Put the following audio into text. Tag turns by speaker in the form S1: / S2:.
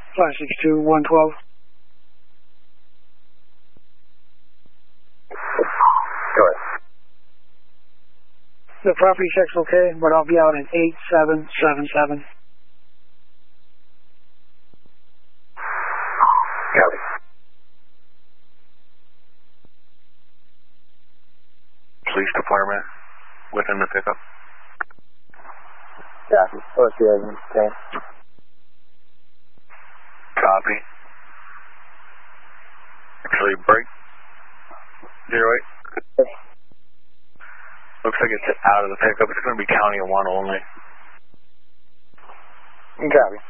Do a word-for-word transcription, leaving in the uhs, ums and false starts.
S1: five six two, one twelve.
S2: Go ahead.
S1: The property check's okay, but I'll be out in eight seven seven seven.
S2: Copy.
S3: Police department within the pickup.
S2: Copy. O C agent, ten.
S3: Copy. Actually, break. Zero eight.
S2: Okay.
S3: Looks like it's out of the pickup. It's going to be county of one only.
S2: Copy.